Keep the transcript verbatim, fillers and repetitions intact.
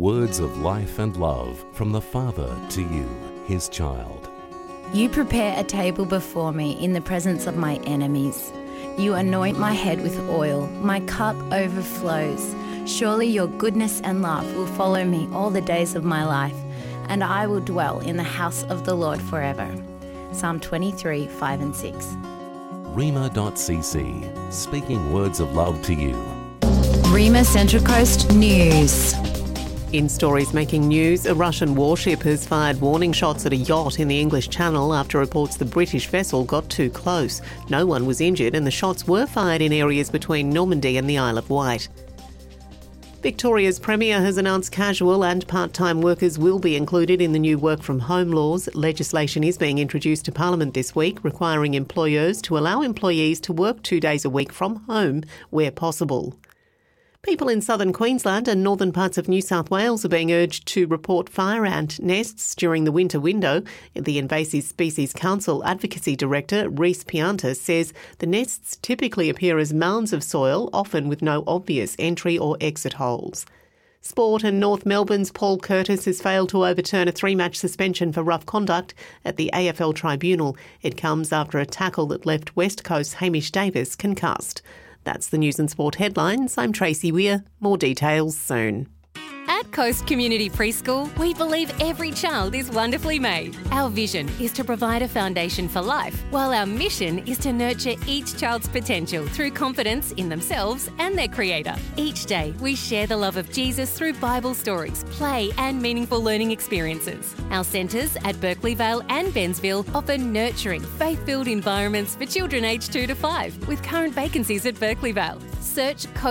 Words of life and love from the Father to you, His child. You prepare a table before me in the presence of my enemies. You anoint my head with oil, my cup overflows. Surely your goodness and love will follow me all the days of my life, and I will dwell in the house of the Lord forever. Psalm twenty-three, five and six. Rhema dot c c, speaking words of love to you. Rhema Central Coast News. In stories making news, a Russian warship has fired warning shots at a yacht in the English Channel after reports the British vessel got too close. No one was injured and the shots were fired in areas between Normandy and the Isle of Wight. Victoria's Premier has announced casual and part-time workers will be included in the new work-from-home laws. Legislation is being introduced to Parliament this week, requiring employers to allow employees to work two days a week from home where possible. People in southern Queensland and northern parts of New South Wales are being urged to report fire ant nests during the winter window. The Invasive Species Council Advocacy Director, Rhys Pianta, says the nests typically appear as mounds of soil, often with no obvious entry or exit holes. Sport, and North Melbourne's Paul Curtis has failed to overturn a three-match suspension for rough conduct at the A F L Tribunal. It comes after a tackle that left West Coast's Hamish Davis concussed. That's the news and sport headlines. I'm Tracy Weir. More details soon. At Coast Community Preschool, we believe every child is wonderfully made. Our vision is to provide a foundation for life, while our mission is to nurture each child's potential through confidence in themselves and their Creator. Each day, we share the love of Jesus through Bible stories, play and meaningful learning experiences. Our centres at Berkeley Vale and Bensville offer nurturing, faith-filled environments for children aged two to five, with current vacancies at Berkeley Vale. Search Coast